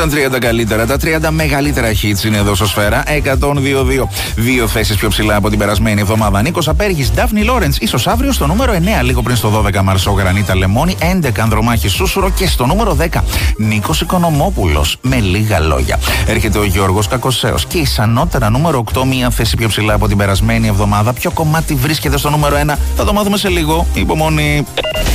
Στα 30 καλύτερα, τα 30 μεγαλύτερα hits είναι εδώ στο Σφαίρα 102-2. Δύο θέσεις πιο ψηλά από την περασμένη εβδομάδα. Νίκος Απέργης, Ντάφνη Λόρεντς, ίσως αύριο στο νούμερο 9. Λίγο πριν στο 12 Μαρσό Γρανίτα Λεμόνι, 11 Ανδρομάχη Σούσουρο και στο νούμερο 10 Νίκος Οικονομόπουλος με λίγα λόγια. Έρχεται ο Γιώργος Κακοσέος και ισανότερα νούμερο 8, μία θέση πιο ψηλά από την περασμένη εβδομάδα. Ποιο κομμάτι βρίσκεται στο νούμερο 1 θα το μάθουμε σε λίγο. Υπομονή.